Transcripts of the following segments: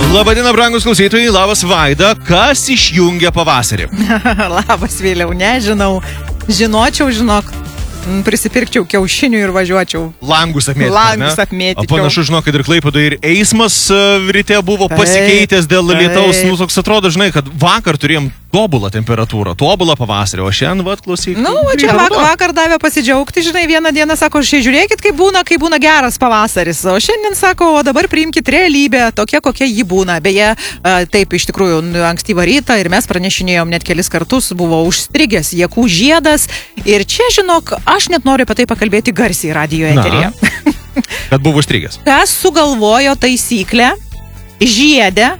Labadiena, brangus klausytojai, labas Vaida, kas išjungia pavasarį? Labas vėliau, nežinau. Žinočiau, žinok, prisipirkčiau kiaušinių ir važiuočiau. Langus apmėtyti. Langus apmėtyti. Panašu, žinok, kad ir Klaipėdoje ir eismas ryte buvo pasikeitęs dėl lietaus. Nu, toks atrodo, žinai, kad vakar turėjom tobulą temperatūrą, tobulą pavasarį, o šiandien, klausyk. Nu, čia vakar davė pasidžiaugti, žinai, vieną dieną sako, žiūrėkit, kaip būna geras pavasaris, o šiandien sako, o dabar priimkit realybę, tokia, kokia ji būna. Beje, taip, iš tikrųjų, ankstyvą rytą ir mes pranešinėjom net kelis kartus, buvo užstrigęs Jakų žiedas ir čia, žinok, aš net noriu apie tai pakalbėti garsiai radijo eteryje. Kad buvo užstrigęs. Kas sugalvojo taisyklę žiede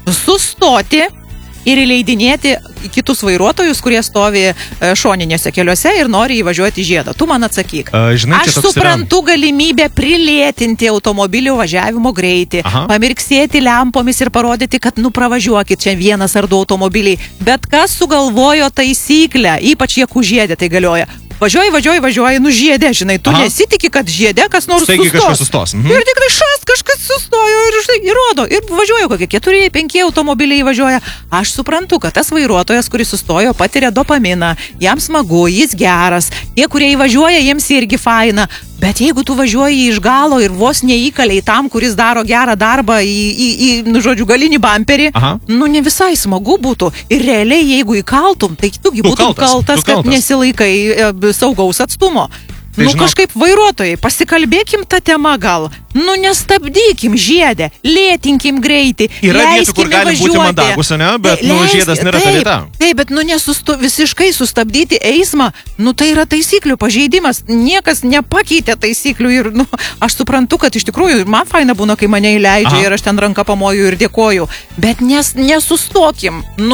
sustoti ir įleidinėti kitus vairuotojus, kurie stovi šoninėse keliuose ir nori įvažiuoti žiedą. Tu man atsakyk. Žinai, aš suprantu galimybę prilėtinti automobilių važiavimo greitį, pamirksėti lempomis ir parodyti, kad pravažiuokit čia vienas ar du automobiliai. Bet kas sugalvojo taisyklę, ypač Jakų žiedė tai galioja. Važiuoji, žiedė, žinai, tu nesitiki, kad žiedė kas nors sustos. Kažkas sustos. Ir tik kažkas sustojo ir įrodo. Ir važiuoju, kokie 4-5 automobiliai važiuoja. Aš suprantu, kad tas vairuotojas, kuris sustojo, patiria dopaminą, jam smagu, jis geras. Tie, kurie įvažiuoja, jiems irgi faina. Bet jeigu tu važiuoji iš galo ir vos neįkaliai tam, kuris daro gerą darbą žodžiu, galinį bamperį, ne visai smagu būtų. Ir realiai, jeigu įkaltum, tai tugi būtum kaltas, kad nesilaikai saugaus atstumo. Kažkaip vairuotojai, pasikalbėkim tą temą gal. Nestabdykim žiedę, lėtinkim greitį, yra vietų, kur gali būti mandagus, ne? Bet žiedas nėra ta vieta. Taip, bet visiškai sustabdyti eismą, tai yra taisyklių pažeidimas. Niekas nepakeitė taisyklių ir, aš suprantu, kad iš tikrųjų man faina būna, kai mane įleidžia ir aš ten ranką pamoju ir dėkoju. Bet nesustokim.